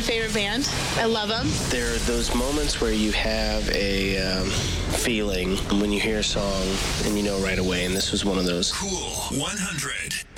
favorite band. I love them. There are those moments where you have a feeling when you hear a song and you know right away, and this was one of those. Cool 100.